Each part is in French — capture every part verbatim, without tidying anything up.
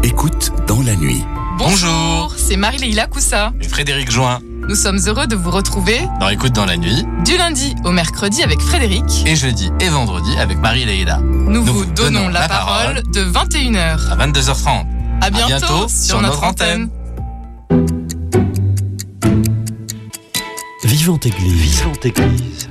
Écoute dans la nuit. Bonjour, c'est Marie-Leila Coussa et Frédéric Join. Nous sommes heureux de vous retrouver dans Écoute dans la nuit, du lundi au mercredi avec Frédéric et jeudi et vendredi avec Marie-Leila. Nous, Nous vous donnons, donnons la parole de vingt et une heures à vingt-deux heures trente. À bientôt, à bientôt sur notre antenne. Vivante Église. Vivante Église.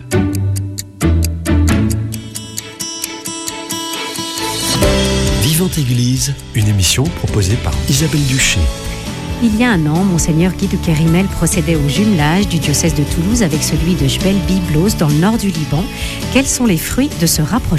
Vivante Église, une émission proposée par Isabelle Duché. Il y a un an, Monseigneur Guy de Kérimel procédait au jumelage du diocèse de Toulouse avec celui de Jebel Byblos dans le nord du Liban. Quels sont les fruits de ce rapprochement ?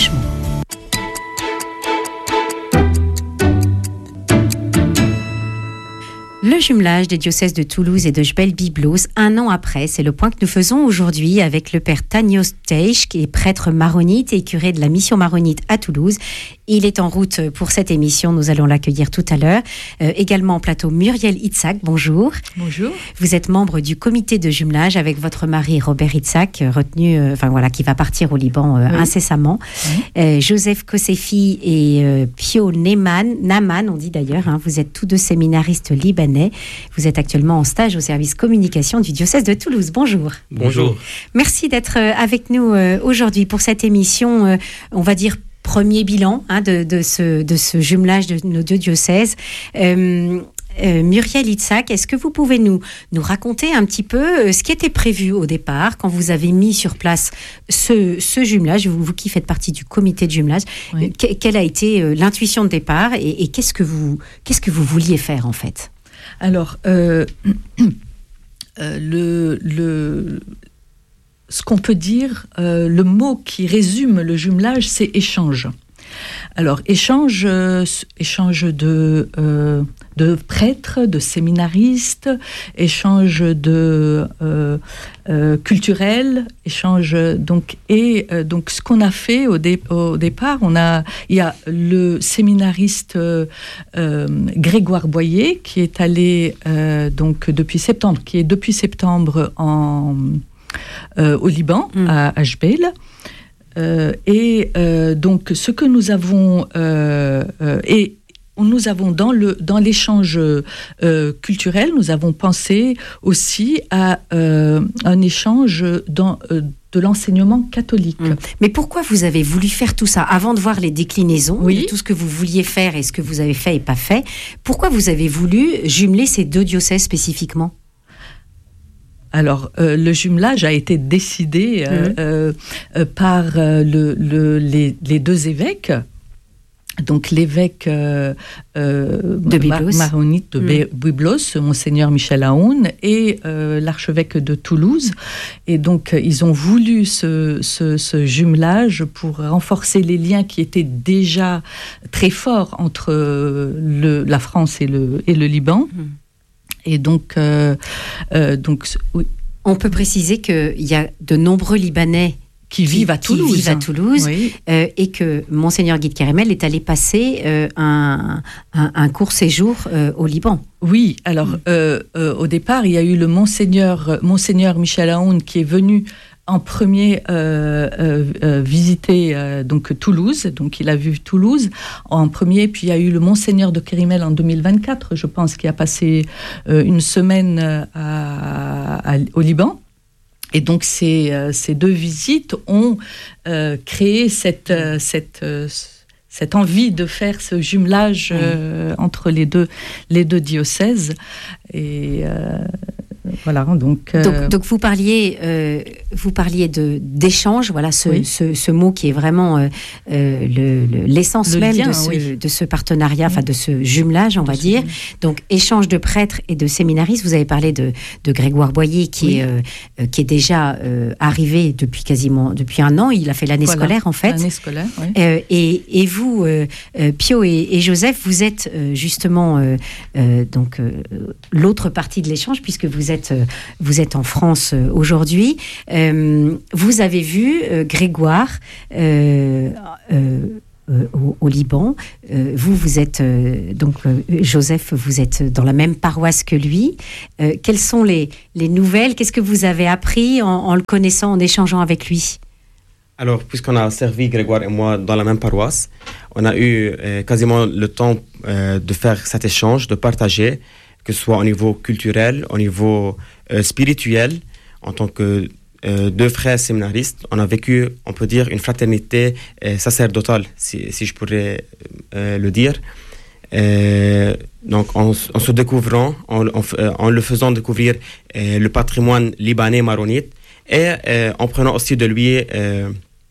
Le jumelage des diocèses de Toulouse et de Jebel Byblos, un an après, c'est le point que nous faisons aujourd'hui avec le père Tanios Teish, qui est prêtre maronite et curé de la mission maronite à Toulouse. Il est en route pour cette émission, nous allons l'accueillir tout à l'heure. Euh, également en plateau, Muriel Itzhak, bonjour. Bonjour. Vous êtes membre du comité de jumelage avec votre mari Robert Itzhak, retenu, euh, enfin voilà, qui va partir au Liban euh, oui. incessamment. Oui. Euh, Joseph Kosefi et euh, Pio Neman, Naman, on dit d'ailleurs, hein, vous êtes tous deux séminaristes libanais. Vous êtes actuellement en stage au service communication du diocèse de Toulouse. Bonjour. Bonjour. Merci d'être avec nous euh, aujourd'hui pour cette émission, euh, on va dire, premier bilan hein, de, de, ce, de ce jumelage de nos deux diocèses. Euh, euh, Muriel Itzhak, est-ce que vous pouvez nous, nous raconter un petit peu ce qui était prévu au départ quand vous avez mis sur place ce, ce jumelage, vous, vous qui faites partie du comité de jumelage, oui. que, quelle a été euh, l'intuition de départ et, et qu'est-ce que vous, qu'est-ce que vous vouliez faire en fait ? Alors, euh, euh, le... le Ce qu'on peut dire, euh, le mot qui résume le jumelage, c'est échange. Alors, échange, euh, échange de, euh, de prêtres, de séminaristes, échange de euh, euh, culturel, échange donc et euh, donc ce qu'on a fait au, dé, au départ, on a il y a le séminariste euh, euh, Grégoire Boyer qui est allé euh, donc depuis septembre, qui est depuis septembre en Euh, au Liban, mmh. à Jebel. Euh, et euh, donc, ce que nous avons, euh, euh, et nous avons dans, le, dans l'échange euh, culturel, nous avons pensé aussi à euh, un échange dans, euh, de l'enseignement catholique. Mmh. Mais pourquoi vous avez voulu faire tout ça ? Avant de voir les déclinaisons, oui. de tout ce que vous vouliez faire et ce que vous avez fait et pas fait, pourquoi vous avez voulu jumeler ces deux diocèses spécifiquement ? Alors, euh, le jumelage a été décidé euh, mmh. euh, euh, par euh, le, le, les, les deux évêques. Donc, l'évêque euh, euh, de Byblos. Mar- maronite de mmh. Byblos, Monseigneur Michel Aoun, et euh, l'archevêque de Toulouse. Et donc, ils ont voulu ce, ce, ce jumelage pour renforcer les liens qui étaient déjà très forts entre le, la France et le, et le Liban. Mmh. Et donc, euh, euh, donc oui. On peut préciser qu'il y a de nombreux Libanais qui vivent à Toulouse, qui vivent à Toulouse oui. euh, et que Monseigneur Guy de Kérimel est allé passer euh, un, un, un court séjour euh, au Liban. Oui, alors mmh. euh, euh, au départ, il y a eu le Monseigneur, Monseigneur Michel Aoun qui est venu en premier euh, euh, euh, visiter euh, donc Toulouse, donc il a vu Toulouse en premier, puis il y a eu le Monseigneur de Kérimel en deux mille vingt-quatre, je pense, qui a passé euh, une semaine à, à, au Liban. Et donc ces, euh, ces deux visites ont euh, créé cette, euh, cette, euh, cette envie de faire ce jumelage euh, entre les deux, les deux diocèses. Et euh, voilà, donc, euh... donc, donc vous parliez, euh, vous parliez de d'échange, voilà ce, oui. ce, ce mot qui est vraiment euh, euh, le, le, l'essence le même lien, de, ce, oui. de ce partenariat, enfin oui. de ce jumelage, on de va dire. Jumelage. Donc échange de prêtres et de séminaristes. Vous avez parlé de, de Grégoire Boyer qui oui. est euh, qui est déjà euh, arrivé depuis quasiment depuis un an. Il a fait l'année voilà. scolaire en fait. L'année scolaire. Oui. Euh, et, et vous, euh, Pio et, et Joseph, vous êtes euh, justement euh, euh, donc euh, l'autre partie de l'échange puisque vous êtes Vous êtes en France aujourd'hui. Euh, vous avez vu euh, Grégoire euh, euh, euh, au, au Liban. Euh, vous, vous êtes euh, donc euh, Joseph, vous êtes dans la même paroisse que lui. Euh, quelles sont les, les nouvelles ? Qu'est-ce que vous avez appris en, en le connaissant, en échangeant avec lui ? Alors, puisqu'on a servi Grégoire et moi dans la même paroisse, on a eu euh, quasiment le temps euh, de faire cet échange, de partager, que ce soit au niveau culturel, au niveau euh, spirituel, en tant que euh, deux frères séminaristes. On a vécu, on peut dire, une fraternité euh, sacerdotale, si, si je pourrais euh, le dire. Euh, donc, en, en se découvrant, en, en, en le faisant découvrir euh, le patrimoine libanais maronite, et euh, en prenant aussi de lui euh,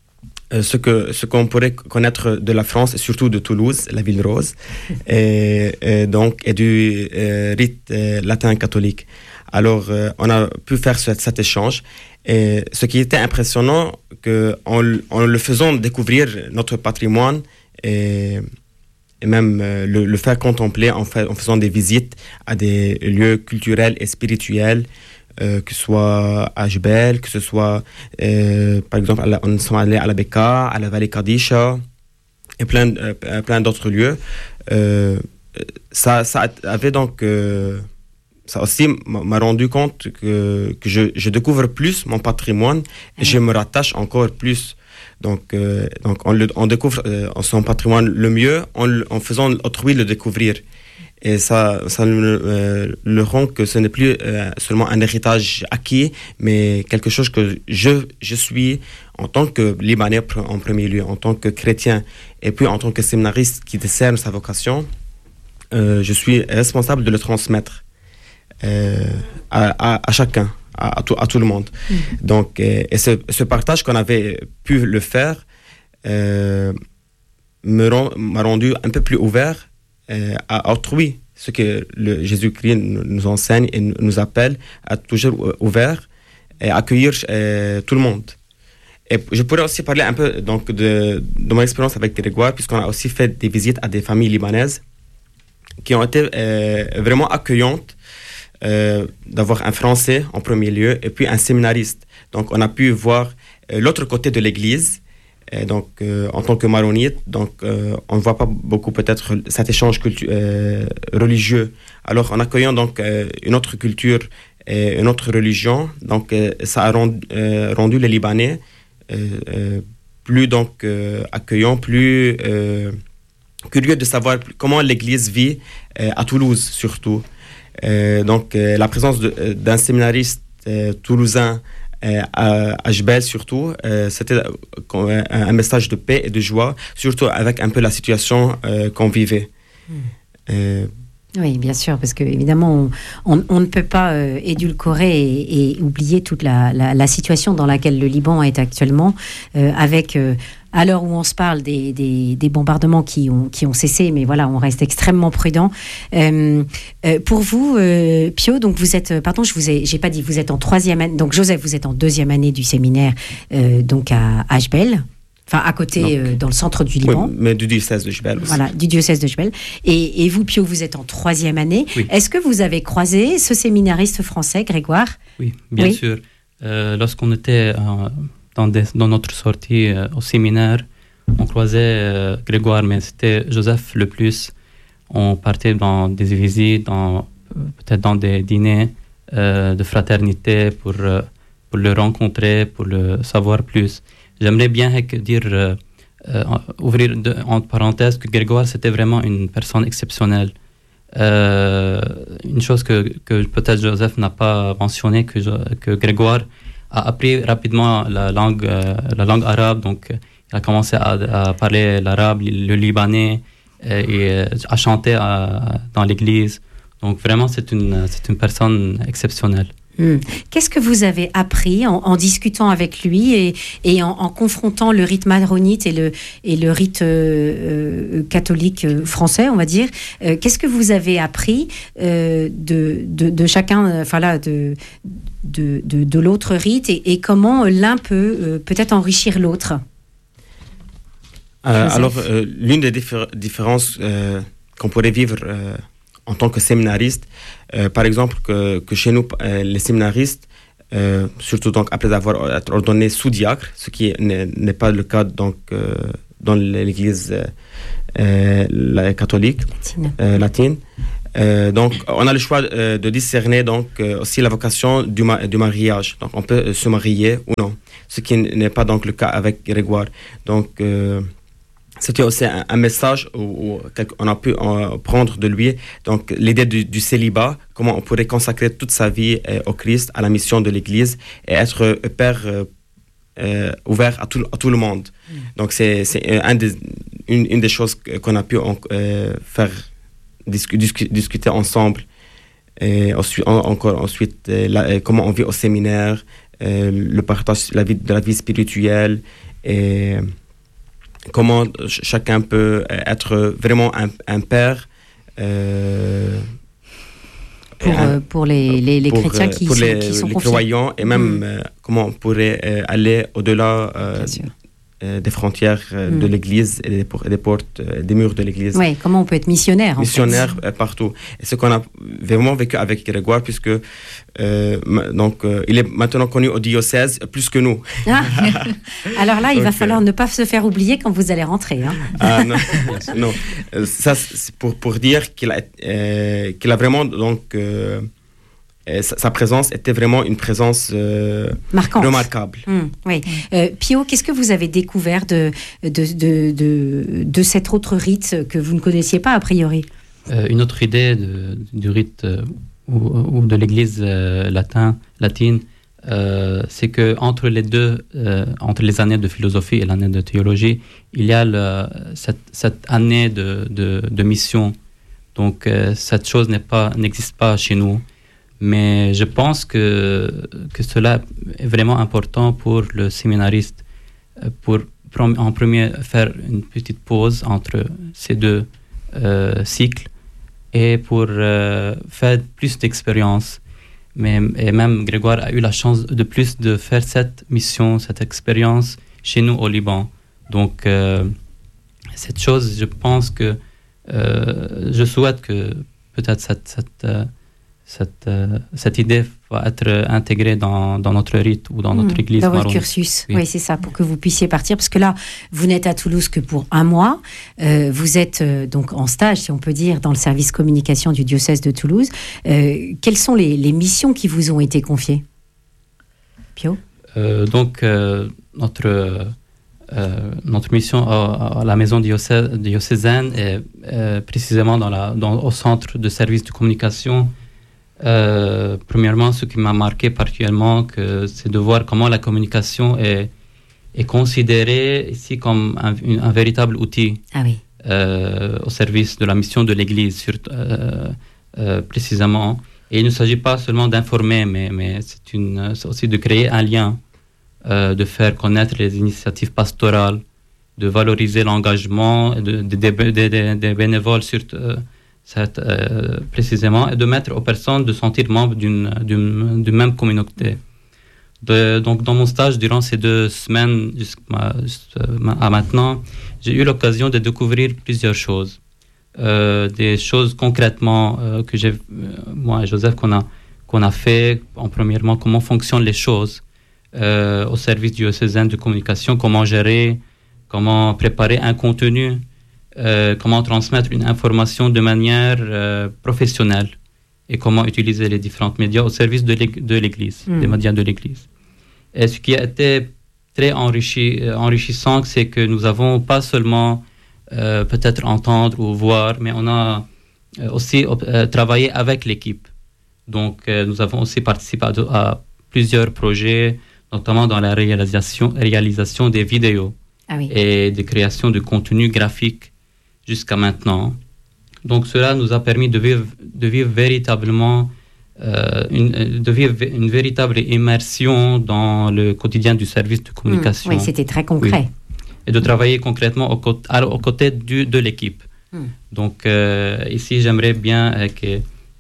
ce, que, ce qu'on pourrait connaître de la France, et surtout de Toulouse, la ville rose, et, et, donc, et du euh, rite euh, latin catholique. Alors, euh, on a pu faire ce, cet échange. Et ce qui était impressionnant, que en, en le faisant découvrir notre patrimoine, et, et même euh, le, le faire contempler en, fait, en faisant des visites à des lieux culturels et spirituels, Euh, que ce soit à Jbel, que ce soit, euh, par exemple, à la, on est allé à la Beka, à la vallée Kadisha, et plein, euh, plein d'autres lieux. Euh, ça, ça avait donc, euh, ça aussi m'a rendu compte que, que je, je découvre plus mon patrimoine et je me rattache encore plus. Donc, euh, donc on, le, on découvre euh, son patrimoine le mieux en, en faisant autrui le découvrir. Et ça, ça euh, le rend que ce n'est plus euh, seulement un héritage acquis, mais quelque chose que je, je suis en tant que Libanais en premier lieu, en tant que chrétien, et puis en tant que séminariste qui discerne sa vocation, euh, je suis responsable de le transmettre euh, à, à, à chacun, à, à, tout, à tout le monde. Mmh. Donc, et, et ce, ce partage qu'on avait pu le faire euh, me rend, m'a rendu un peu plus ouvert Euh, à autrui, ce que le Jésus-Christ nous enseigne et nous appelle à toujours ouvert et accueillir euh, tout le monde. Et je pourrais aussi parler un peu donc, de, de mon expérience avec Grégoire, puisqu'on a aussi fait des visites à des familles libanaises qui ont été euh, vraiment accueillantes, euh, d'avoir un Français en premier lieu et puis un séminariste. Donc on a pu voir euh, l'autre côté de l'Église. Et donc, euh, en tant que maronite, donc, euh, on ne voit pas beaucoup peut-être cet échange cultu- euh, religieux. Alors, en accueillant donc, euh, une autre culture et une autre religion, donc, euh, ça a rendu, euh, rendu les Libanais euh, euh, plus donc, euh, accueillants, plus euh, curieux de savoir comment l'Église vit euh, à Toulouse surtout. Euh, donc, euh, la présence de, d'un séminariste euh, toulousain à, à Jbel surtout, euh, c'était un, un message de paix et de joie, surtout avec un peu la situation euh, qu'on vivait. Mmh. Euh, Oui, bien sûr, parce que évidemment, on, on, on ne peut pas euh, édulcorer et, et oublier toute la, la, la situation dans laquelle le Liban est actuellement, euh, avec, euh, à l'heure où on se parle, des, des, des bombardements qui ont, qui ont cessé, mais voilà, on reste extrêmement prudent. Euh, euh, pour vous, euh, Pio, donc vous êtes, pardon, je vous ai, j'ai pas dit, vous êtes en troisième année, donc Joseph, vous êtes en deuxième année du séminaire, euh, donc à Jbel. Enfin, à côté, euh, dans le centre du Liban. Oui, mais du diocèse de Jbel aussi. Voilà, du diocèse de Jbel. Et, et vous, Pio, vous êtes en troisième année. Oui. Est-ce que vous avez croisé ce séminariste français, Grégoire ? Oui, bien oui. sûr. Euh, lorsqu'on était euh, dans, des, dans notre sortie euh, au séminaire, on croisait euh, Grégoire, mais c'était Joseph le plus. On partait dans des visites, dans, peut-être dans des dîners euh, de fraternité pour, euh, pour le rencontrer, pour le savoir plus. J'aimerais bien dire, euh, euh, ouvrir de, entre parenthèses, que Grégoire, c'était vraiment une personne exceptionnelle. Euh, une chose que, que peut-être Joseph n'a pas mentionné, que, que Grégoire a appris rapidement la langue, euh, la langue arabe. Donc, il a commencé à, à parler l'arabe, le libanais, et, et à chanter à, dans l'église. Donc, vraiment, c'est une, c'est une personne exceptionnelle. Hum. Qu'est-ce que vous avez appris en, en discutant avec lui et, et en, en confrontant le rite maronite et le, et le rite euh, euh, catholique euh, français, on va dire euh, qu'est-ce que vous avez appris euh, de, de, de chacun, enfin là, de, de, de, de l'autre rite et, et comment l'un peut euh, peut-être enrichir l'autre? euh, Alors, euh, l'une des diffé- différences euh, qu'on pourrait vivre euh, en tant que séminariste, euh, par exemple, que, que chez nous, euh, les séminaristes, euh, surtout donc après avoir été ordonnés sous-diacre, ce qui n'est, n'est pas le cas donc, euh, dans l'église euh, euh, catholique, latine, euh, latine Euh, donc, on a le choix euh, de discerner donc euh, aussi la vocation du, ma- du mariage. Donc, on peut euh, se marier ou non, ce qui n'est pas donc le cas avec Grégoire. Donc, euh, c'était aussi un, un message où, où on a pu euh, prendre de lui. Donc, l'idée du, du célibat, comment on pourrait consacrer toute sa vie euh, au Christ, à la mission de l'Église et être euh, père euh, euh, ouvert à tout, à tout le monde. Mmh. Donc, c'est, c'est un des, une, une des choses qu'on a pu euh, faire. Discu- discu- discuter ensemble et ensuite, en, encore ensuite euh, la, euh, comment on vit au séminaire, euh, le partage la vie, de la vie spirituelle et comment ch- chacun peut être vraiment un, un père euh, pour, un, euh, pour les, les, les pour, chrétiens qui pour sont, les, qui sont les confiés. croyants et même mmh. euh, comment on pourrait euh, aller au-delà euh, des frontières euh, mmh. de l'Église et des, des portes, euh, des murs de l'Église. Oui, comment on peut être missionnaire Missionnaire en fait. euh, partout. Et ce qu'on a vraiment vécu avec Grégoire, puisque euh, donc, euh, il est maintenant connu au diocèse plus que nous. Ah. Alors là, il donc, va falloir euh... ne pas se faire oublier quand vous allez rentrer. Hein. Ah non, non. Ça, c'est pour, pour dire qu'il a, euh, qu'il a vraiment donc... Euh, Sa, sa présence était vraiment une présence euh, remarquable. Mmh, oui. Euh, Pio, qu'est-ce que vous avez découvert de, de, de, de, de cet autre rite que vous ne connaissiez pas a priori? euh, Une autre idée de, du rite euh, ou, ou de l'Église euh, latin, latine, euh, c'est que entre les deux, euh, entre les années de philosophie et l'année de théologie, il y a le, cette, cette année de, de, de mission. Donc euh, cette chose n'est pas, n'existe pas chez nous. Mais je pense que, que cela est vraiment important pour le séminariste, pour en premier faire une petite pause entre ces deux euh, cycles et pour euh, faire plus d'expérience. Mais, et même Grégoire a eu la chance de plus de faire cette mission, cette expérience chez nous au Liban. Donc euh, cette chose, je pense que euh, je souhaite que peut-être cette... cette euh, Cette, euh, cette idée va être intégrée dans, dans notre rite ou dans notre mmh, église. Dans votre cursus, oui. oui, c'est ça, pour que vous puissiez partir. Parce que là, vous n'êtes à Toulouse que pour un mois. Euh, vous êtes euh, donc en stage, si on peut dire, dans le service communication du diocèse de Toulouse. Euh, quelles sont les, les missions qui vous ont été confiées, Pio? euh, Donc, euh, notre, euh, notre mission à, à la maison diocé- diocésaine est euh, précisément dans la, dans, au centre de service de communication. Euh, premièrement, ce qui m'a marqué particulièrement, que c'est de voir comment la communication est, est considérée ici comme un, un, un véritable outil ah oui. euh, au service de la mission de l'Église, surtout, euh, euh, précisément. Et il ne s'agit pas seulement d'informer, mais, mais c'est, une, c'est aussi de créer un lien, euh, de faire connaître les initiatives pastorales, de valoriser l'engagement des de, de, de, de, de bénévoles, surtout. Euh, Cette, euh, précisément, et de mettre aux personnes de sentir membres d'une, d'une, d'une même communauté. De, donc, dans mon stage, durant ces deux semaines jusqu'à, jusqu'à maintenant, j'ai eu l'occasion de découvrir plusieurs choses. Euh, des choses concrètement euh, que j'ai, euh, moi et Joseph, qu'on a, qu'on a fait. En premièrement, comment fonctionnent les choses euh, au service diocésain de communication, comment gérer, comment préparer un contenu. Euh, comment transmettre une information de manière euh, professionnelle et comment utiliser les différents médias au service de, l'ég- de l'Église, mmh. des médias de l'Église. Et ce qui a été très enrichi, euh, enrichissant, c'est que nous avons pas seulement euh, peut-être entendre ou voir, mais on a euh, aussi euh, travaillé avec l'équipe. Donc euh, nous avons aussi participé à, de, à plusieurs projets, notamment dans la réalisation, réalisation des vidéos ah oui. et de création de contenu graphique jusqu'à maintenant. Donc cela nous a permis de vivre, de vivre véritablement euh, une, de vivre une véritable immersion dans le quotidien du service de communication. Mmh, oui, c'était très concret. Oui. Et de travailler concrètement aux côtés, aux côtés du, de l'équipe. Mmh. Donc euh, ici, j'aimerais bien euh, que,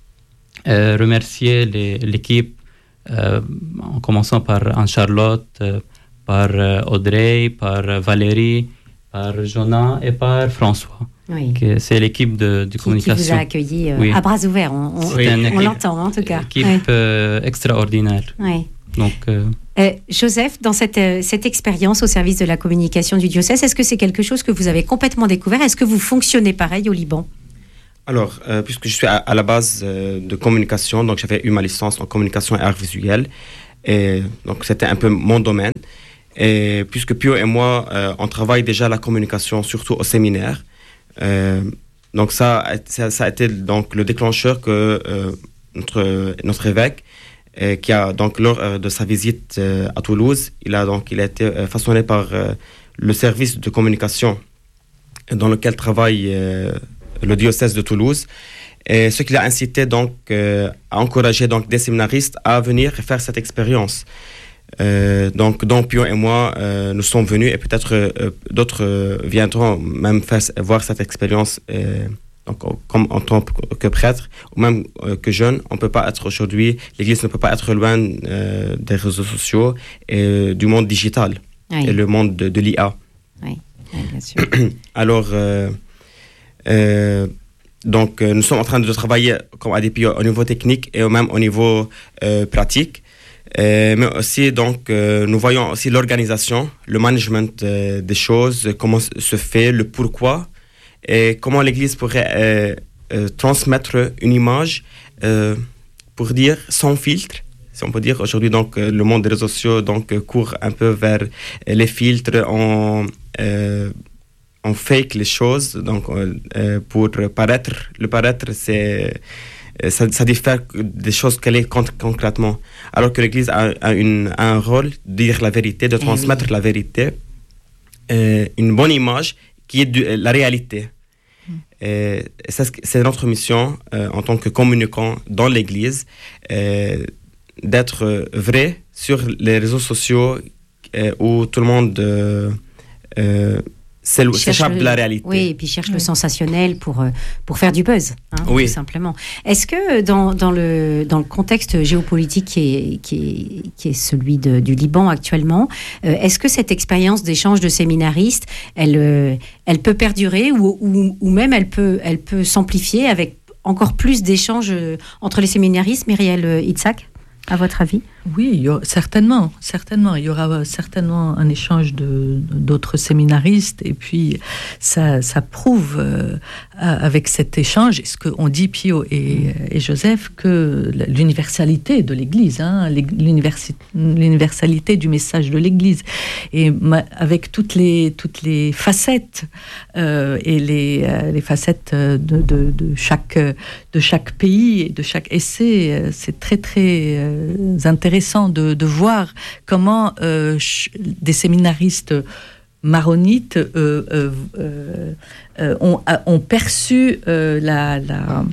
euh, remercier les, l'équipe, euh, en commençant par Anne-Charlotte, euh, par euh, Audrey, par euh, Valérie, par Jonah et par François. Oui. Que c'est l'équipe de, de qui, communication. Qui vous a accueilli euh, oui. à bras ouverts. On, on, oui. on l'entend en tout cas. Une équipe oui. euh, extraordinaire. Oui. Donc, euh... Euh, Joseph, dans cette, euh, cette expérience au service de la communication du diocèse, est-ce que c'est quelque chose que vous avez complètement découvert? Est-ce que vous fonctionnez pareil au Liban? Alors, euh, puisque je suis à, à la base euh, de communication, donc j'avais eu ma licence en communication et arts visuels, et donc c'était un peu mon domaine. Et puisque Pio et moi, euh, on travaille déjà la communication, surtout au séminaire, euh, donc ça, ça, ça a été donc le déclencheur que euh, notre notre évêque, euh, qui a donc lors euh, de sa visite euh, à Toulouse, il a donc il a été euh, façonné par euh, le service de communication dans lequel travaille euh, le diocèse de Toulouse, et ce qui l'a incité donc euh, à encourager donc des séminaristes à venir faire cette expérience. Euh, donc, dont Pio et moi, euh, nous sommes venus, et peut-être euh, d'autres euh, viendront même faire voir cette expérience. Euh, donc, comme en tant que prêtre ou même euh, que jeune, on peut pas être aujourd'hui. L'Église ne peut pas être loin euh, des réseaux sociaux et euh, du monde digital, oui, et le monde de, de l'I A. Oui, oui, bien sûr. Alors, euh, euh, donc, euh, nous sommes en train de travailler, comme a dit Pio, au niveau technique et même au niveau euh, pratique. Euh, mais aussi, donc, euh, nous voyons aussi l'organisation, le management euh, des choses, comment se fait, le pourquoi, et comment l'Église pourrait euh, euh, transmettre une image, euh, pour dire, sans filtre. Si on peut dire, aujourd'hui, donc, euh, le monde des réseaux sociaux donc, court un peu vers les filtres, on, euh, on fake les choses, donc, euh, pour paraître. Le paraître, c'est... Ça, ça diffère des choses qu'elle est concrètement. Alors que l'Église a, a, une, a un rôle de dire la vérité, de transmettre oui. la vérité, euh, une bonne image qui est de, la réalité. Mm. Et ça, c'est notre mission euh, en tant que communicant dans l'Église, euh, d'être vrai sur les réseaux sociaux euh, où tout le monde euh, euh, s'échappe de la réalité. Oui, et puis cherche oui. le sensationnel pour, pour faire du buzz, hein, oui. tout simplement. Est-ce que dans, dans, le, dans le contexte géopolitique qui est, qui est, qui est celui de, du Liban actuellement, euh, est-ce que cette expérience d'échange de séminaristes, elle, euh, elle peut perdurer ou, ou, ou même elle peut, elle peut s'amplifier avec encore plus d'échanges entre les séminaristes, Myriel Itzhak, à votre avis? Oui, il y aura, certainement, certainement. Il y aura certainement un échange de, d'autres séminaristes, et puis ça, ça prouve euh, avec cet échange, ce qu'on dit Pio et, et Joseph, que l'universalité de l'Église, hein, l'universalité du message de l'Église, et ma, avec toutes les toutes les facettes euh, et les euh, les facettes de, de de chaque de chaque pays et de chaque essai, c'est très très euh, intéressant. Intéressant de, de voir comment euh, ch- des séminaristes maronites euh, euh, euh, euh, ont, ont perçu euh, la, la,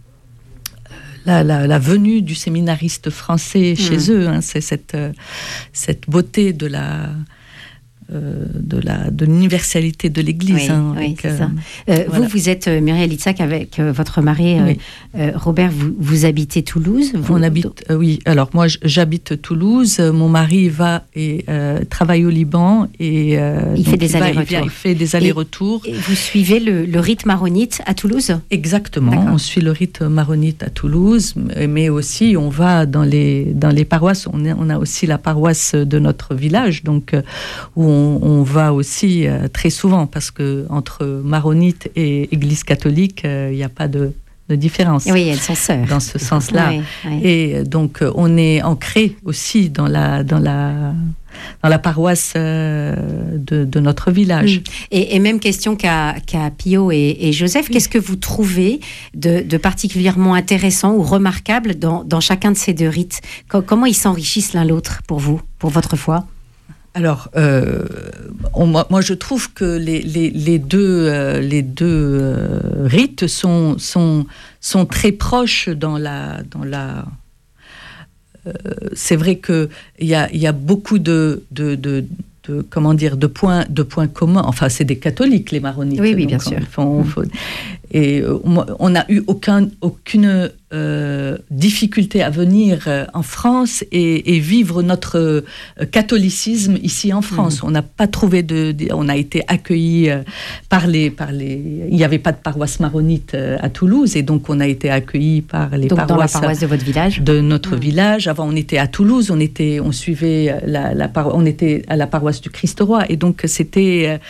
la, la, la venue du séminariste français chez mmh. eux. Hein, c'est cette, cette beauté de la... Euh, de, la, de l'universalité de l'Église. Oui, hein, oui donc, c'est euh, ça. Euh, voilà. Vous, vous êtes, euh, Myriel Itzhak, avec euh, votre mari, euh, oui. euh, Robert, vous, vous habitez Toulouse vous, On habite, euh, oui. Alors, moi, j'habite Toulouse. Mon mari va et euh, travaille au Liban. Et, euh, il, fait des il, va, il, vient, il fait des allers-retours. Et, et vous suivez le, le rite maronite à Toulouse? Exactement. D'accord. On suit le rite maronite à Toulouse, mais aussi on va dans les, dans les paroisses. On, est, on a aussi la paroisse de notre village, donc, euh, où on, on va aussi euh, très souvent, parce que entre maronite et Église catholique, il euh, n'y a pas de, de différence. Oui, elles sont sœurs. Dans ce sens-là. Oui, oui. Et donc, on est ancré aussi dans la, dans la, dans la paroisse euh, de, de notre village. Et, et même question qu'à, qu'à Pio et, et Joseph, qu'est-ce que vous trouvez de, de particulièrement intéressant ou remarquable dans, dans chacun de ces deux rites? Comment ils s'enrichissent l'un l'autre pour vous, pour votre foi? Alors, euh, on, moi, moi, je trouve que les, les, les deux, euh, les deux euh, rites sont, sont, sont très proches dans la... Dans la euh, c'est vrai qu'il y a, y a beaucoup de... de, de De, comment dire, de points, de points communs. Enfin, c'est des catholiques, les maronites. Oui, oui, bien donc, sûr. On, faut, et euh, on n'a eu aucun, aucune euh, difficulté à venir euh, en France et, et vivre notre euh, catholicisme ici en France. Mmh. On n'a pas trouvé de, de... On a été accueillis euh, par, les, par les... Il n'y avait pas de paroisse maronite euh, à Toulouse, et donc on a été accueillis par les donc paroisses... dans la paroisse de votre village? De notre mmh. village. Avant, on était à Toulouse, on, était, on suivait la, la paroisse, on était à la paroisse du Christ-Roi, et donc c'était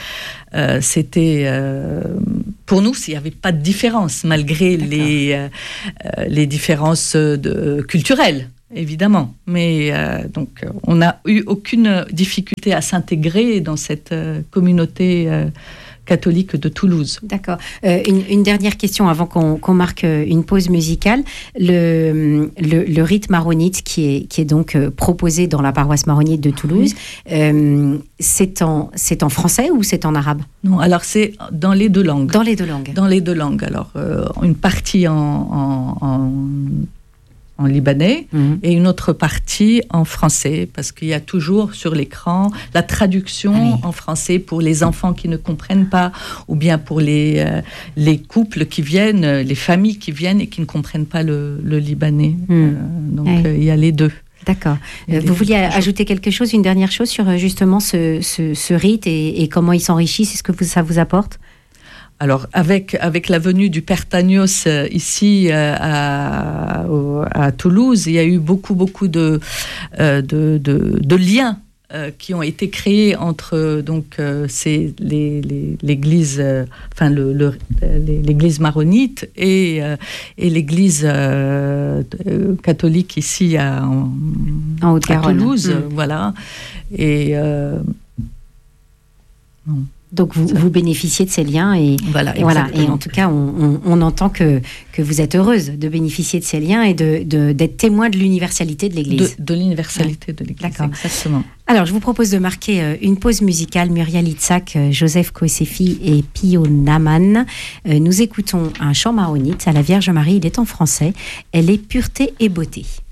euh, c'était euh, pour nous, il n'y avait pas de différence malgré les euh, les différences de, culturelles. Évidemment, mais euh, donc on n'a eu aucune difficulté à s'intégrer dans cette euh, communauté euh, catholique de Toulouse. D'accord. Euh, une, une dernière question avant qu'on, qu'on marque une pause musicale. Le, le, le rite maronite qui est, qui est donc proposé dans la paroisse maronite de Toulouse, oui. euh, c'est, en, c'est en français ou c'est en arabe ? Non, alors c'est dans les deux langues. Dans les deux langues. Dans les deux langues. Alors euh, une partie en, en, en en libanais, mmh. et une autre partie en français, parce qu'il y a toujours sur l'écran la traduction ah oui. en français pour les enfants qui ne comprennent pas, ou bien pour les, euh, les couples qui viennent, les familles qui viennent et qui ne comprennent pas le, le libanais. Mmh. Euh, donc oui. euh, il y a les deux. D'accord. Euh, vous vouliez ajouter quelque chose, une dernière chose sur justement ce, ce, ce rite et, et comment il s'enrichit, c'est ce que vous, ça vous apporte ? Alors, avec, avec la venue du Père Tagnos euh, ici euh, à, à Toulouse, il y a eu beaucoup, beaucoup de, euh, de, de, de liens euh, qui ont été créés entre donc, euh, c'est les, les, l'église, euh, enfin, le, le, l'église maronite et, euh, et l'église euh, catholique ici à, en, en Haute-Garonne. À Toulouse. Mmh. Voilà. Et. Euh, non. Donc vous, vous bénéficiez de ces liens et voilà, et, voilà. et en tout cas on, on, on entend que, que vous êtes heureuse de bénéficier de ces liens et de, de, d'être témoin de l'universalité de l'Église. De, de l'universalité ouais. de l'Église, d'accord. Exactement. Alors je vous propose de marquer une pause musicale. Muriel Itzhak, Joseph Kosefi et Pio Naman. Nous écoutons un chant maronite à la Vierge Marie, il est en français. Elle est pureté et beauté.